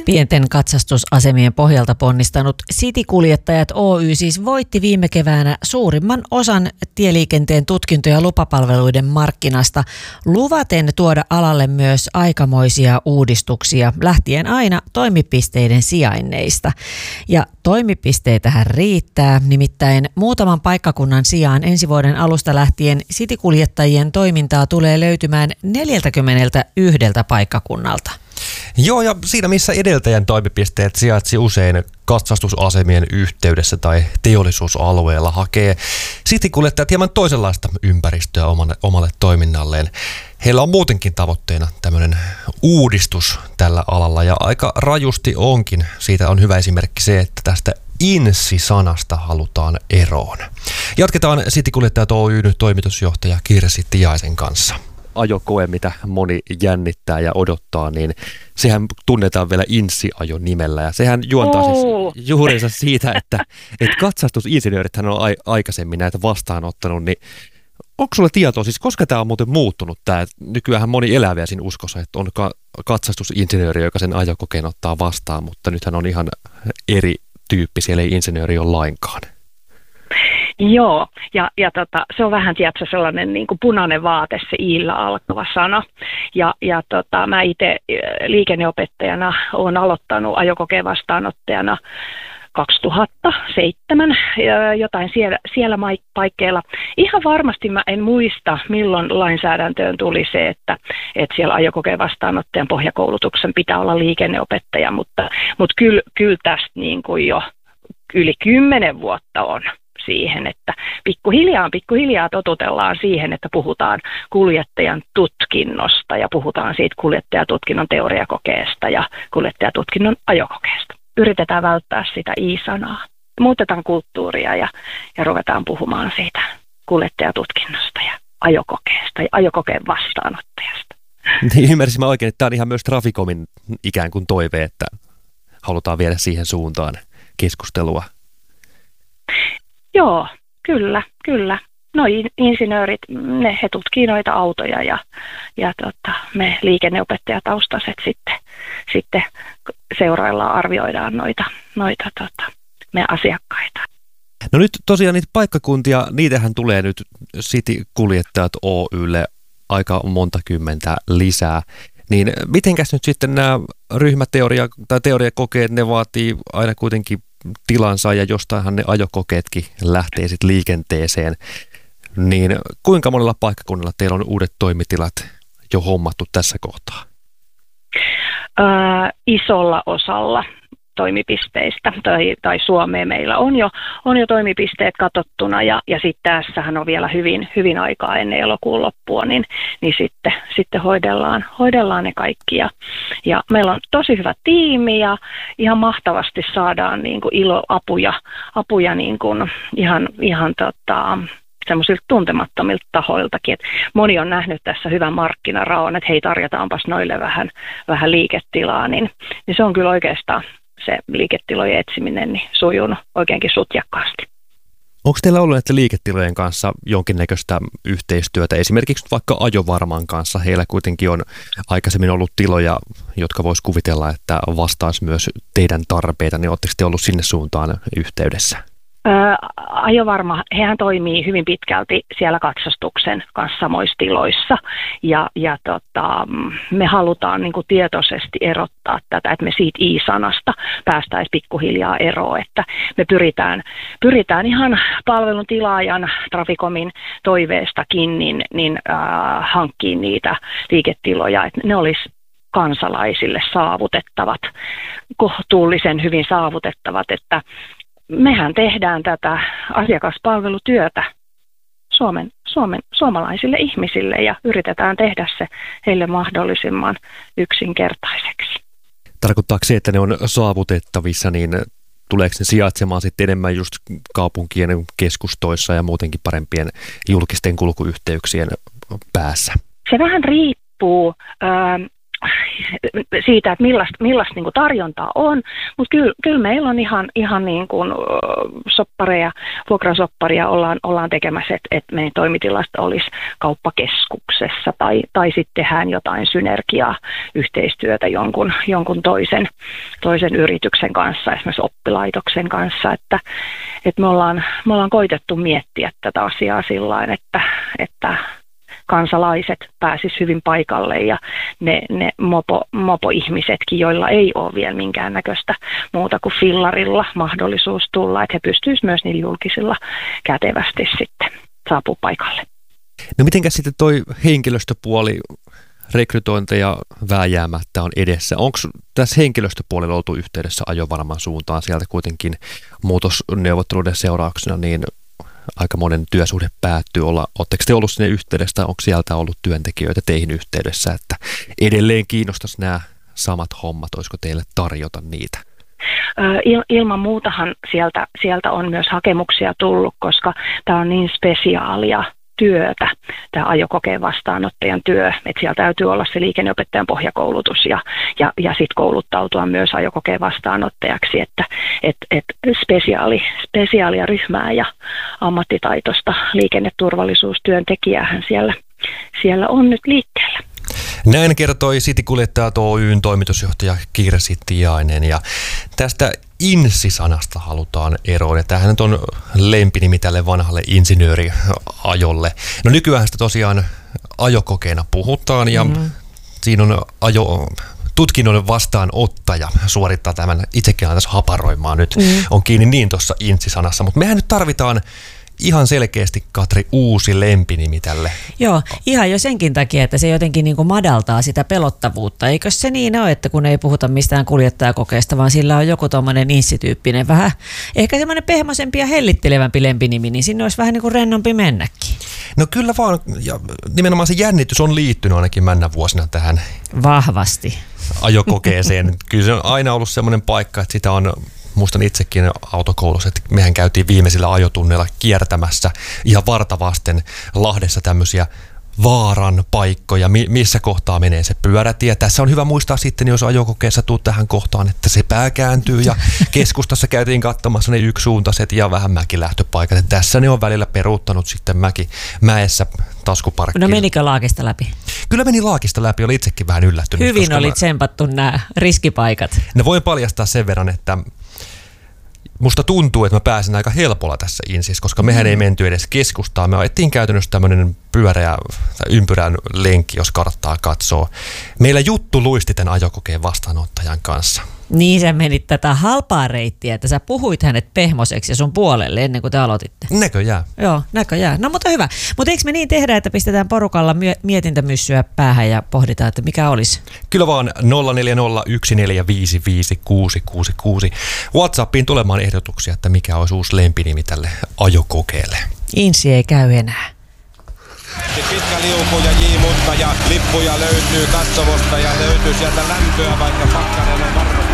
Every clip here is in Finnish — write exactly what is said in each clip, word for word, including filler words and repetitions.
Pienten katsastusasemien pohjalta ponnistanut Citykuljettajat Oy siis voitti viime keväänä suurimman osan tieliikenteen tutkinto- ja lupapalveluiden markkinasta, luvaten tuoda alalle myös aikamoisia uudistuksia, lähtien aina toimipisteiden sijainneista. Ja toimipisteitähän riittää, nimittäin muutaman paikkakunnan sijaan ensi vuoden alusta lähtien Citykuljettajien toimintaa tulee löytymään neljäkymmentäyksi paikkakunnalta. Joo, ja siinä missä edeltäjän toimipisteet sijaitsi usein katsastusasemien yhteydessä tai teollisuusalueella, hakee Citykuljettajat hieman toisenlaista ympäristöä omalle, omalle toiminnalleen. Heillä on muutenkin tavoitteena tämmöinen uudistus tällä alalla, ja aika rajusti onkin. Siitä on hyvä esimerkki se, että tästä insi-sanasta halutaan eroon. Jatketaan Citykuljettajat Oyn toimitusjohtaja Kirsi Tiaisen kanssa. Ajokoe, mitä moni jännittää ja odottaa, niin sehän tunnetaan vielä insi-ajo nimellä, ja sehän juontaa oh. siis juurensa siitä, että, että katsastusinsinöörithän on a- aikaisemmin näitä vastaanottanut, niin onko sulla tietoa, siis koska tämä on muuten muuttunut, tämä, nykyään moni elää vielä siinä uskossa, että on ka- katsastusinsinööri, joka sen ajokokeen ottaa vastaan, mutta nythän on ihan eri tyyppi, siellä ei insinööri ole lainkaan. Joo, ja, ja tota, se on vähän tiedätkö, sellainen niin kuin punainen vaate, se iillä alkava sana. Ja, ja tota, mä itse liikenneopettajana olen aloittanut ajokokeen vastaanottajana kaksituhattaseitsemän, jotain siellä, siellä paikkeilla. Ihan varmasti mä en muista, milloin lainsäädäntöön tuli se, että, että siellä ajokokeen vastaanottajan pohjakoulutuksen pitää olla liikenneopettaja, mutta, mutta kyllä, kyllä tästä niin kuin jo yli kymmenen vuotta on siihen, että pikkuhiljaa, pikkuhiljaa totutellaan siihen, että puhutaan kuljettajan tutkinnosta ja puhutaan siitä kuljettajatutkinnon teoriakokeesta ja kuljettajatutkinnon ajokokeesta. Yritetään välttää sitä i-sanaa. Muutetaan kulttuuria ja, ja ruvetaan puhumaan siitä kuljettajatutkinnosta ja ajokokeesta ja ajokokeen vastaanottajasta. Niin, ymmärsin mä oikein, että tämä on ihan myös Traficomin ikään kuin toive, että halutaan viedä siihen suuntaan keskustelua. Joo, kyllä, kyllä. No insinöörit, ne, he tutkii noita autoja ja, ja tota, me liikenneopettajataustaiset sitten, sitten seuraillaan, arvioidaan noita, noita tota, meidän asiakkaita. No nyt tosiaan niitä paikkakuntia, niitähän tulee nyt Citykuljettajat Oy:lle aika monta kymmentä lisää. Niin mitenkäs nyt sitten nämä ryhmäteoria tai teoriakokeet, ne vaatii aina kuitenkin tilansa ja jostainhan ne ajokokeetkin lähtee sitten liikenteeseen. Niin kuinka monella paikkakunnalla teillä on uudet toimitilat jo hommattu tässä kohtaa? Ää, isolla osalla toimipisteistä tai, tai Suomeen meillä on jo, on jo toimipisteet katsottuna ja, ja sitten tässähän on vielä hyvin, hyvin aikaa ennen elokuun loppua, niin, niin sitten, sitten hoidellaan, hoidellaan ne kaikki. Ja, ja meillä on tosi hyvä tiimi ja ihan mahtavasti saadaan niin kuin ilo apuja, apuja niin kuin ihan, ihan tota, semmoisilta tuntemattomilta tahoiltakin. Et moni on nähnyt tässä hyvän markkinaraon, että hei, tarjotaanpas noille vähän, vähän liiketilaa, niin, niin se on kyllä oikeastaan se liiketilojen etsiminen niin sujunut oikeinkin sutjakkaasti. Onko teillä ollut näiden liiketilojen kanssa jonkinnäköistä yhteistyötä? Esimerkiksi vaikka Ajovarman kanssa. Heillä kuitenkin on aikaisemmin ollut tiloja, jotka vois kuvitella, että vastaisi myös teidän tarpeita. Niin oletteko te ollut sinne suuntaan yhteydessä? Ää, Ajovarma, hehän toimii hyvin pitkälti siellä katsastuksen kanssa samoissa tiloissa ja, ja tota, me halutaan niin kuin tietoisesti erottaa tätä, että me siitä i-sanasta päästäisiin pikkuhiljaa eroon, että me pyritään, pyritään ihan palvelun tilaajan Traficomin toiveestakin niin, niin äh, hankkiin niitä liiketiloja, että ne olisi kansalaisille saavutettavat, kohtuullisen hyvin saavutettavat, että mehän tehdään tätä asiakaspalvelutyötä Suomen, Suomen, suomalaisille ihmisille ja yritetään tehdä se heille mahdollisimman yksinkertaiseksi. Tarkoittaako se, että ne on saavutettavissa, niin tuleeko ne sijaitsemaan sitten enemmän just kaupunkien keskustoissa ja muutenkin parempien julkisten kulkuyhteyksien päässä? Se vähän riippuu. siitä, että millaista, millaista niin kuin tarjontaa on, mutta kyllä, kyllä meillä on ihan, ihan niin kuin soppareja, vuokrasopparia ollaan, ollaan tekemässä, että, että meidän toimitilasta olisi kauppakeskuksessa tai, tai sitten tehdään jotain synergiaa, yhteistyötä jonkun, jonkun toisen, toisen yrityksen kanssa, esimerkiksi oppilaitoksen kanssa, että, että me, ollaan, me ollaan koitettu miettiä tätä asiaa sillain, että, että kansalaiset pääsis hyvin paikalle ja ne, ne mopo, mopo-ihmisetkin, joilla ei ole vielä minkäännäköistä muuta kuin fillarilla mahdollisuus tulla, että he pystyisivät myös niillä julkisilla kätevästi sitten saapua paikalle. No mitenkäs sitten toi henkilöstöpuoli, rekrytointeja vääjäämättä on edessä. Onko tässä henkilöstöpuolella oltu yhteydessä Ajovarman suuntaan? Sieltä kuitenkin muutosneuvotteluiden seurauksena niin aika monen työsuhde päättyy. Oletteko te ollut sinne yhteydessä, onko sieltä ollut työntekijöitä teihin yhteydessä, että edelleen kiinnostaisi nämä samat hommat, olisiko teille tarjota niitä? Il, ilman muutahan sieltä, sieltä on myös hakemuksia tullut, koska tämä on niin spesiaalia työtä, tämä ajokokeen vastaanottajan työ, että siellä täytyy olla se liikenneopettajan pohjakoulutus ja, ja, ja sitten kouluttautua myös ajokokeen vastaanottajaksi, että et, et spesiaali, spesiaalia ryhmää ja ammattitaitoista liikenneturvallisuustyöntekijäähän siellä, siellä on nyt liikkeellä. Näin kertoi Citykuljettajat Oy:n toimitusjohtaja Kirsi Tiainen, ja tästä insi-sanasta halutaan eroon. Tämähän on lempinimi tälle vanhalle insinööriajolle. No nykyään sitä tosiaan ajokokeena puhutaan, ja mm. siinä on ajo... tutkinnon vastaanottaja suorittaa tämän, itsekin alan tässä haparoimaan nyt, mm. on kiinni niin tuossa insi-sanassa, mutta mehän nyt tarvitaan ihan selkeästi, Katri, uusi lempinimi tälle. Joo, ihan jo senkin takia, että se jotenkin niin kuin madaltaa sitä pelottavuutta. Eikö se niin ole, että kun ei puhuta mistään kuljettajakokeesta, vaan sillä on joku tommoinen insityyppinen, vähän ehkä semmoinen pehmoisempi ja hellittelevämpi lempinimi, niin sinne olisi vähän niin kuin rennompi mennäkin. No kyllä vaan, ja nimenomaan se jännitys on liittynyt ainakin männä vuosina tähän vahvasti ajokokeeseen. Kyllä se on aina ollut semmoinen paikka, että sitä on... Muistan itsekin autokoulussa, että mehän käytiin viimeisillä ajotunneilla kiertämässä ihan vartavasten Lahdessa tämmöisiä vaaran paikkoja, missä kohtaa menee se pyörätie. Tässä on hyvä muistaa sitten, jos ajokokeessa tuut tähän kohtaan, että se pää kääntyy, ja keskustassa käytiin katsomassa ne yksisuuntaiset ja vähän mäkilähtöpaikat. Että tässä ne on välillä peruuttanut sitten mäki, mäessä taskuparkkiin. No menikö Laakista läpi? Kyllä meni Laakista läpi, oli itsekin vähän yllättynyt. Hyvin oli tsempattu nämä riskipaikat. Ne voi paljastaa sen verran, että musta tuntuu, että mä pääsin aika helpolla tässä insissä, koska mehän mm. ei menty edes keskustaan. Me ajettiin käytännössä tämmöinen pyöreä tai ympyrän lenkki, jos karttaa katsoo. Meillä juttu luisti tämän ajokokeen vastaanottajan kanssa. Niin sä menit tätä halpaa reittiä, että sä puhuit hänet pehmoseksi ja sun puolelle ennen kuin te aloititte. Näköjään. Joo, näköjään. No mutta hyvä. Mutta eikö me niin tehdä, että pistetään porukalla mietintämyssyä päähän ja pohditaan, että mikä olisi? Kyllä vaan nolla neljä nolla yksi neljä viisi viisi kuusi kuusi kuusi. WhatsAppiin tulemaan ehdotuksia, että mikä olisi uusi lempinimi tälle ajokokeelle. Insi ei käy enää. Pitkä liuku ja J-mutta ja lippuja löytyy katsomosta ja löytyy sieltä lämpöä, vaikka pakkanen on varmasti.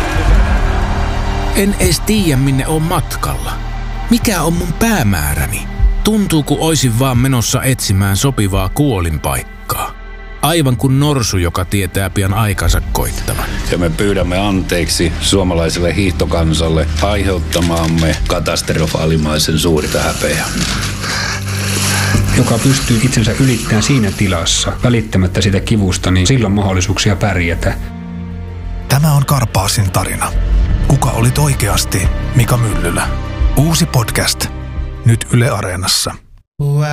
En edes tiedä, minne on matkalla. Mikä on mun päämääräni? Tuntuu, kun oisin vaan menossa etsimään sopivaa kuolinpaikkaa. Aivan kuin norsu, joka tietää pian aikansa koittavan. Ja me pyydämme anteeksi suomalaiselle hiihtokansalle aiheuttamaamme katastrofaalimaisen suurta häpeää. Joka pystyy itsensä ylittämään siinä tilassa, välittämättä sitä kivusta, niin silloin mahdollisuuksia pärjätä. Tämä on Karpaasin tarina. Kuka olit oikeasti Mika Myllylä? Uusi podcast. Nyt Yle Areenassa.